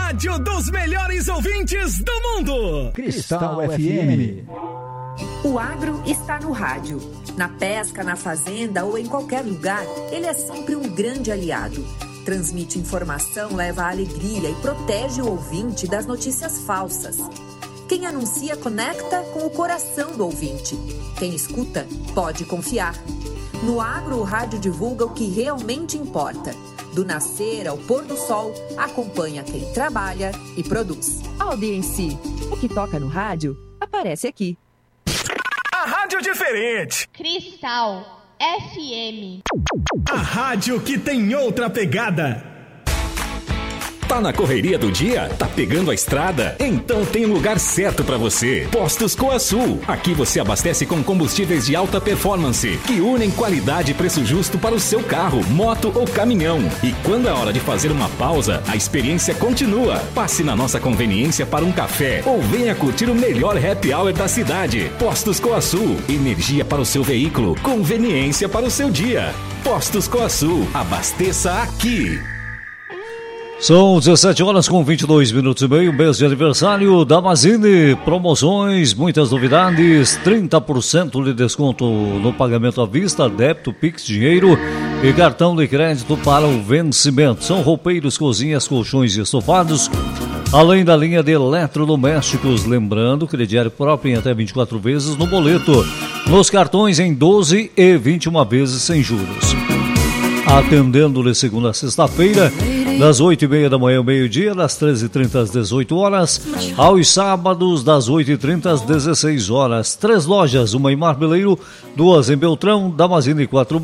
rádio dos melhores ouvintes do mundo. Cristal FM. O agro está no rádio. Na pesca, na fazenda ou em qualquer lugar, ele é sempre um grande aliado. Transmite informação, leva alegria e protege o ouvinte das notícias falsas. Quem anuncia conecta com o coração do ouvinte. Quem escuta pode confiar. No agro, o rádio divulga o que realmente importa. Do nascer ao pôr do sol, acompanha quem trabalha e produz. Audiência, o que toca no rádio aparece aqui. A rádio diferente. Cristal FM. A rádio que tem outra pegada. Tá na correria do dia? Tá pegando a estrada? Então tem um lugar certo para você. Postos Coasul. Aqui você abastece com combustíveis de alta performance, que unem qualidade e preço justo para o seu carro, moto ou caminhão. E quando é hora de fazer uma pausa, a experiência continua. Passe na nossa conveniência para um café ou venha curtir o melhor happy hour da cidade. Postos Coasul. Energia para o seu veículo, conveniência para o seu dia. Postos Coasul. Abasteça aqui. São 17 horas com 22 minutos e meio, mês de aniversário da Mazini. Promoções, muitas novidades, 30% de desconto no pagamento à vista, débito, Pix, dinheiro e cartão de crédito para o vencimento. São roupeiros, cozinhas, colchões e estofados, além da linha de eletrodomésticos. Lembrando, crediário próprio em até 24 vezes no boleto, nos cartões em 12 e 21 vezes sem juros. Atendendo de segunda a sexta-feira, das 8h30 da manhã ao meio-dia, das 13h30 às 18 horas, aos sábados, das 8h30 às 16 horas. 3 lojas, uma em Marmeleiro, 2 em Beltrão, Damascene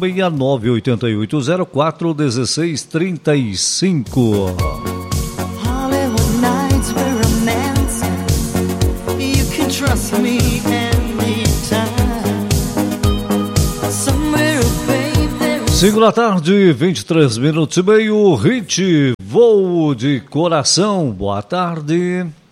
469-8804-1635. Cinco da tarde, 23 minutos e meio, Hit, voo de coração. Boa tarde.